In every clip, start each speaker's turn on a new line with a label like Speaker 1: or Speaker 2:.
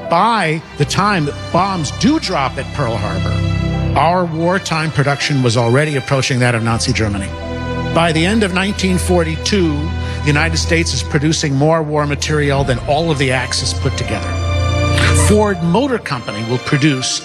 Speaker 1: by the time that bombs do drop at Pearl Harbor, our wartime production was already approaching that of Nazi Germany. By the end of 1942, the United States is producing more war material than all of the Axis put together. Ford Motor Company will produce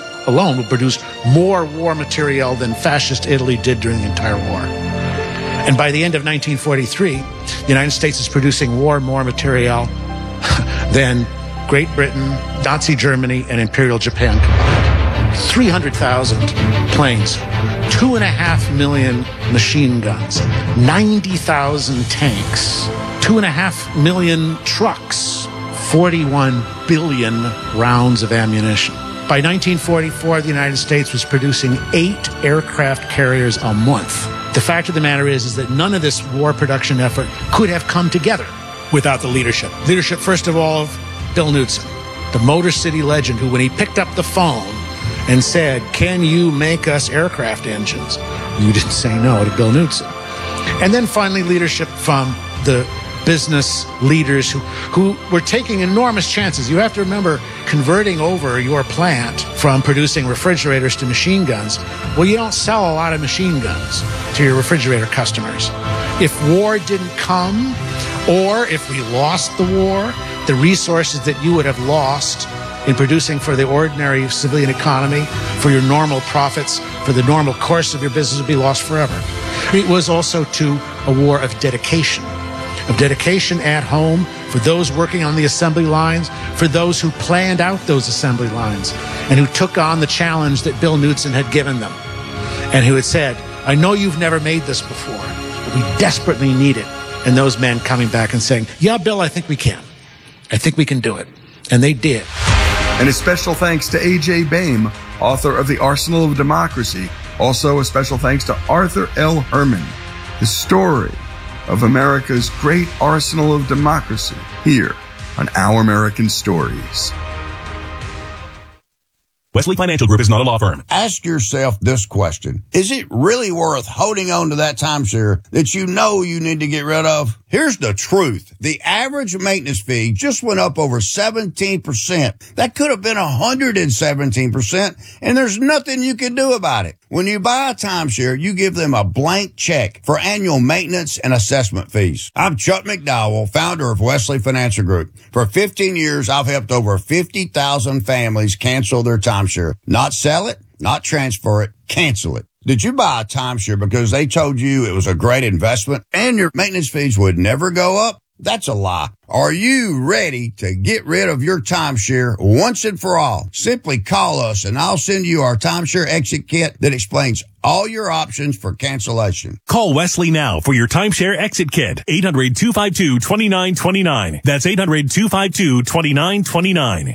Speaker 1: more war material than fascist Italy did during the entire war. And by the end of 1943, the United States is producing more material than Great Britain, Nazi Germany, and Imperial Japan combined. 300,000 planes, 2.5 million machine guns, 90,000 tanks, 2.5 million trucks, 41 billion rounds of ammunition. By 1944, the United States was producing 8 aircraft carriers a month. The fact of the matter is that none of this war production effort could have come together without the leadership. Leadership, first of all, of Bill Knudsen, the Motor City legend, who, when he picked up the phone and said, "Can you make us aircraft engines?" you didn't say no to Bill Knudsen. And then finally, leadership from the business leaders who were taking enormous chances. You have to remember, converting over your plant from producing refrigerators to machine guns, well, you don't sell a lot of machine guns to your refrigerator customers. If war didn't come, or if we lost the war, the resources that you would have lost in producing for the ordinary civilian economy, for your normal profits, for the normal course of your business would be lost forever. It was also a war of dedication at home for those working on the assembly lines, for those who planned out those assembly lines, and who took on the challenge that Bill Knudsen had given them, and who had said, "I know you've never made this before, but we desperately need it." And those men coming back and saying, "Yeah, Bill, I think we can. I think we can do it." And they did.
Speaker 2: And a special thanks to A.J. Boehm, author of The Arsenal of Democracy. Also a special thanks to Arthur L. Herman, the story of America's great arsenal of democracy, here on Our American Stories.
Speaker 3: Wesley Financial Group is not a law firm.
Speaker 4: Ask yourself this question. Is it really worth holding on to that timeshare that you know you need to get rid of? Here's the truth. The average maintenance fee just went up over 17%. That could have been 117%, and there's nothing you can do about it. When you buy a timeshare, you give them a blank check for annual maintenance and assessment fees. I'm Chuck McDowell, founder of Wesley Financial Group. For 15 years, I've helped over 50,000 families cancel their timeshare. Not sell it, not transfer it, cancel it. Did you buy a timeshare because they told you it was a great investment and your maintenance fees would never go up? That's a lie. Are you ready to get rid of your timeshare once and for all? Simply call us and I'll send you our timeshare exit kit that explains all your options for cancellation.
Speaker 3: Call Wesley now for your timeshare exit kit. 800-252-2929. That's 800-252-2929.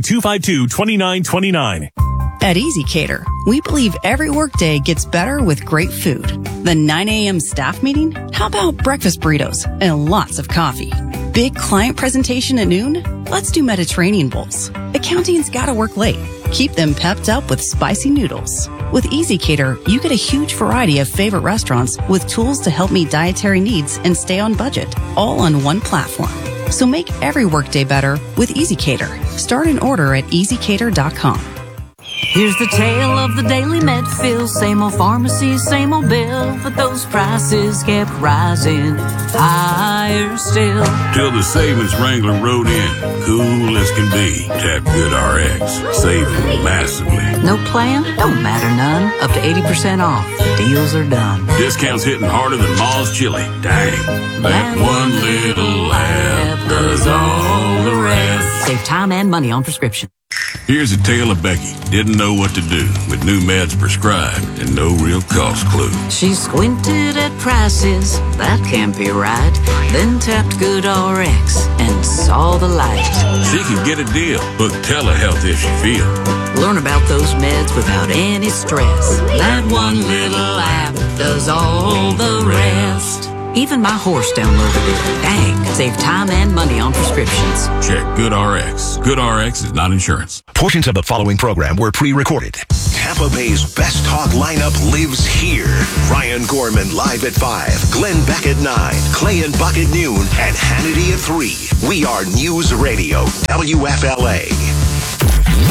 Speaker 3: 800-252-2929.
Speaker 5: At EasyCater, we believe every workday gets better with great food. The 9 a.m. staff meeting? How about breakfast burritos and lots of coffee? Big client presentation at noon? Let's do Mediterranean bowls. Accounting's gotta work late. Keep them pepped up with spicy noodles. With EasyCater, you get a huge variety of favorite restaurants with tools to help meet dietary needs and stay on budget, all on one platform. So make every workday better with EasyCater. Start an order at easycater.com.
Speaker 6: Here's the tale of the daily Medfield. Same old pharmacy, same old bill, but those prices kept rising higher still.
Speaker 7: Till the savings wrangler rode in, cool as can be. Tap Good RX, saving massively.
Speaker 6: No plan? Don't matter none. Up to 80% off. Deals are done.
Speaker 7: Discounts hitting harder than Ma's chili. Dang, that one little laugh does all the rest.
Speaker 6: Save time and money on prescription.
Speaker 7: Here's a tale of Becky. Didn't know what to do with new meds prescribed and no real cost clue.
Speaker 6: She squinted at prices, that can't be right. Then tapped Good RX and saw the light.
Speaker 7: She could get a deal, book telehealth if she feels.
Speaker 6: Learn about those meds without any stress. That one little app does all the rest. Even my horse downloaded it. Dang, save time and money on prescriptions.
Speaker 7: Check Good RX. Good RX is not insurance.
Speaker 8: Portions of the following program were pre-recorded. Tampa Bay's best talk lineup lives here. Ryan Gorman live at 5, Glenn Beck at 9, Clay and Buck at noon, and Hannity at 3. We are News Radio, WFLA.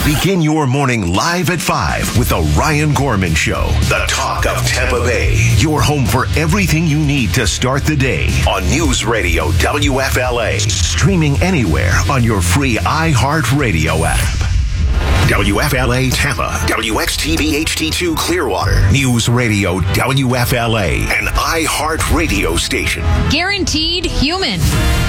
Speaker 8: Begin your morning live at 5 with the Ryan Gorman Show. The talk of Tampa Bay. Your home for everything you need to start the day on News Radio WFLA. Streaming anywhere on your free iHeartRadio app. WFLA Tampa, WXTV HD2 Clearwater, News Radio WFLA, an iHeart radio station.
Speaker 9: Guaranteed human.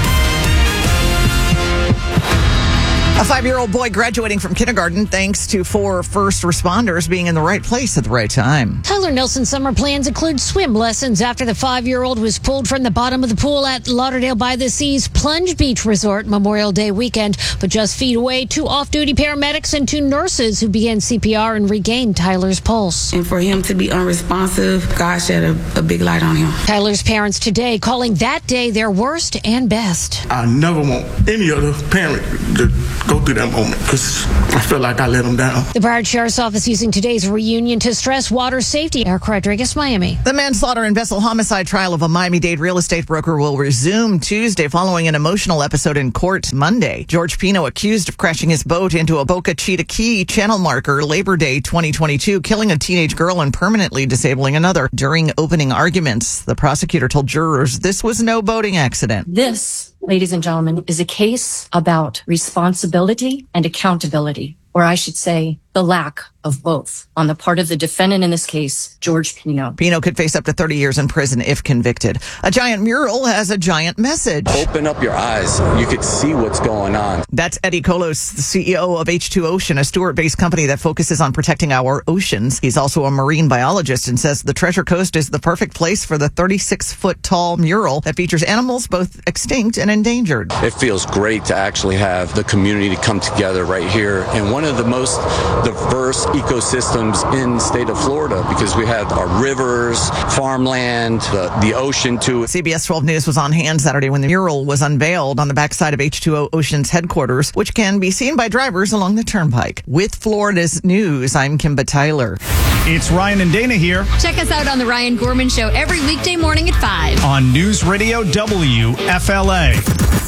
Speaker 10: A 5-year-old boy graduating from kindergarten thanks to 4 first responders being in the right place at the right time.
Speaker 9: Tyler Nelson's summer plans include swim lessons after the 5-year-old was pulled from the bottom of the pool at Lauderdale by the Sea's Plunge Beach Resort Memorial Day weekend. But just feet away, 2 off-duty paramedics and 2 nurses who began CPR and regained Tyler's pulse.
Speaker 11: And for him to be unresponsive, God shed a big light on him.
Speaker 9: Tyler's parents today calling that day their worst and best.
Speaker 12: I never want any other parent to go through that moment because I feel like I let them down.
Speaker 9: The Broward Sheriff's Office using today's reunion to stress water safety. Eric Rodriguez, Miami.
Speaker 10: The manslaughter and vessel homicide trial of a Miami-Dade real estate broker will resume Tuesday following an emotional episode in court Monday. George Pino accused of crashing his boat into a Boca Chica Key channel marker Labor Day 2022, killing a teenage girl and permanently disabling another. During opening arguments, the prosecutor told jurors this was no boating accident.
Speaker 13: This, ladies and gentlemen, is a case about responsibility and accountability, or I should say the lack of both on the part of the defendant in this case, George Pino.
Speaker 10: Pino could face up to 30 years in prison if convicted. A giant mural has a giant message.
Speaker 14: Open up your eyes. You could see what's going on.
Speaker 10: That's Eddie Kolos, the CEO of H2 Ocean, a Stewart-based company that focuses on protecting our oceans. He's also a marine biologist and says the Treasure Coast is the perfect place for the 36-foot-tall mural that features animals both extinct and endangered.
Speaker 14: It feels great to actually have the community to come together right here in one of the most diverse ecosystems in the state of Florida, because we have our rivers, farmland, the ocean too.
Speaker 10: CBS 12 News was on hand Saturday when the mural was unveiled on the backside of H2O Ocean's headquarters, which can be seen by drivers along the turnpike. With Florida's news, I'm Kimba Tyler.
Speaker 15: It's Ryan and Dana here.
Speaker 16: Check us out on The Ryan Gorman Show every weekday morning at 5
Speaker 15: on News Radio WFLA.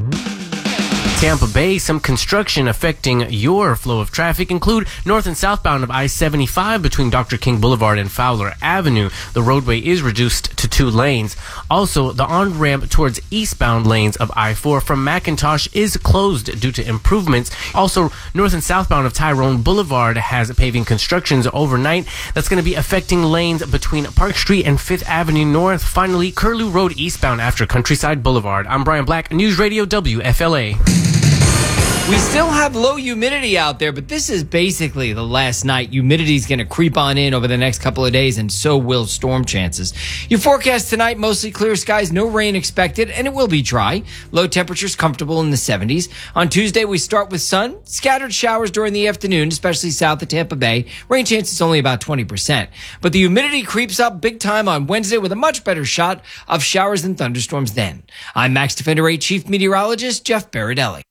Speaker 17: Tampa Bay, some construction affecting your flow of traffic include north and southbound of I-75 between Dr. King Boulevard and Fowler Avenue. The roadway is reduced to 2 lanes. Also, the on-ramp towards eastbound lanes of I-4 from McIntosh is closed due to improvements. Also, north and southbound of Tyrone Boulevard has paving constructions overnight. That's going to be affecting lanes between Park Street and 5th Avenue North. Finally, Curlew Road eastbound after Countryside Boulevard. I'm Brian Black, News Radio WFLA.
Speaker 18: We still have low humidity out there, but this is basically the last night. Humidity is going to creep on in over the next couple of days, and so will storm chances. Your forecast tonight, mostly clear skies, no rain expected, and it will be dry. Low temperatures comfortable in the 70s. On Tuesday, we start with sun, scattered showers during the afternoon, especially south of Tampa Bay. Rain chances only about 20%. But the humidity creeps up big time on Wednesday with a much better shot of showers and thunderstorms then. I'm Max Defender 8 Chief Meteorologist Jeff Baradelli.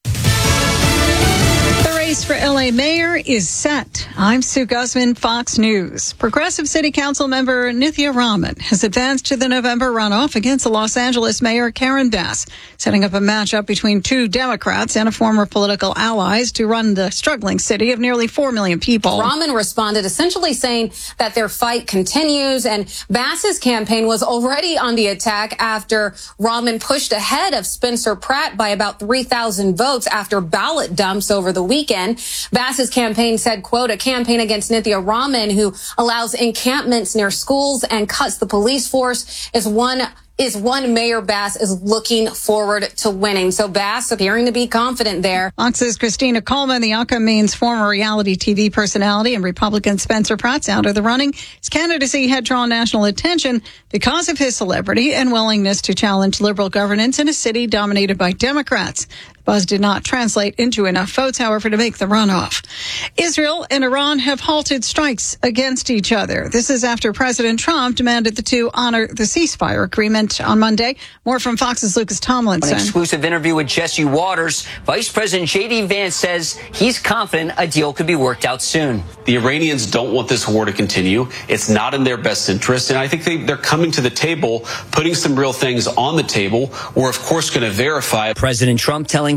Speaker 19: Race for LA mayor is set. I'm Sue Guzman, Fox News. Progressive City Council member Nithya Raman has advanced to the November runoff against the Los Angeles mayor Karen Bass, setting up a matchup between 2 Democrats and a former political allies to run the struggling city of nearly 4 million people.
Speaker 20: Raman responded essentially saying that their fight continues, and Bass's campaign was already on the attack after Raman pushed ahead of Spencer Pratt by about 3,000 votes after ballot dumps over the weekend. Bass's campaign said, quote, a campaign against Nithya Raman, who allows encampments near schools and cuts the police force, is one Mayor Bass is looking forward to winning. So Bass appearing to be confident there.
Speaker 19: Fox's Christina Coleman, the outcome means former reality TV personality and Republican Spencer Pratt's out of the running. His candidacy had drawn national attention because of his celebrity and willingness to challenge liberal governance in a city dominated by Democrats. Buzz did not translate into enough votes, however, to make the runoff. Israel and Iran have halted strikes against each other. This is after President Trump demanded the two honor the ceasefire agreement on Monday. More from Fox's Lucas Tomlinson.
Speaker 21: An exclusive interview with Jesse Waters. Vice President J.D. Vance says he's confident a deal could be worked out soon.
Speaker 22: The Iranians don't want this war to continue. It's not in their best interest. And I think they're coming to the table, putting some real things on the table. We're, of course, going to verify.
Speaker 21: President Trump telling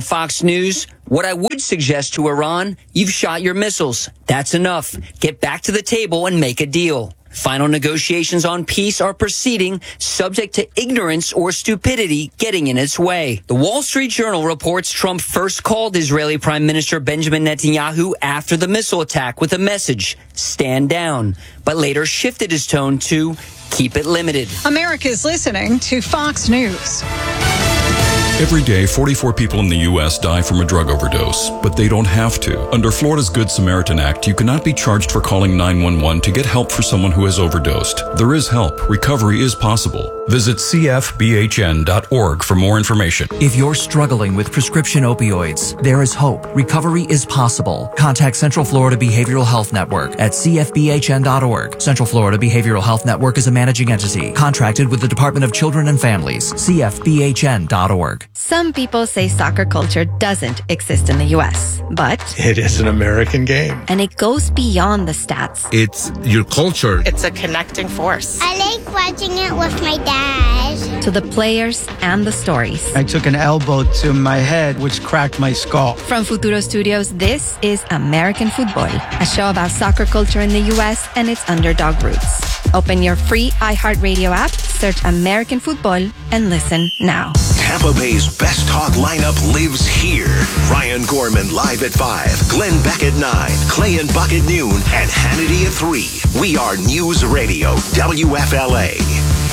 Speaker 21: telling Fox News, "What I would suggest to Iran, you've shot your missiles. That's enough. Get back to the table and make a deal." Final negotiations on peace are proceeding, subject to ignorance or stupidity getting in its way. The Wall Street Journal reports Trump first called Israeli Prime Minister Benjamin Netanyahu after the missile attack with a message, "Stand down," but later shifted his tone to "Keep it limited."
Speaker 19: America's listening to Fox News.
Speaker 1: Every day, 44 people in the U.S. die from a drug overdose, but they don't have to. Under Florida's Good Samaritan Act, you cannot be charged for calling 911 to get help for someone who has overdosed. There is help. Recovery is possible. Visit cfbhn.org for more information.
Speaker 2: If you're struggling with prescription opioids, there is hope. Recovery is possible. Contact Central Florida Behavioral Health Network at cfbhn.org. Central Florida Behavioral Health Network is a managing entity contracted with the Department of Children and Families. cfbhn.org.
Speaker 23: Some people say soccer culture doesn't exist in the U.S., but
Speaker 24: it is an American game.
Speaker 23: And it goes beyond the stats.
Speaker 24: It's your culture.
Speaker 25: It's a connecting force.
Speaker 26: I like watching it with my dad.
Speaker 23: To the players and the stories.
Speaker 27: I took an elbow to my head, which cracked my skull.
Speaker 23: From Futuro Studios, this is American Football, a show about soccer culture in the U.S. and its underdog roots. Open your free iHeartRadio app, search American Football, and listen now.
Speaker 8: Tampa Bay's best talk lineup lives here. Ryan Gorman live at 5, Glenn Beck at 9, Clay and Buck at noon, and Hannity at 3. We are News Radio WFLA.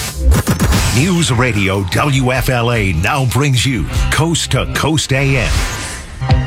Speaker 8: News Radio WFLA now brings you Coast to Coast AM.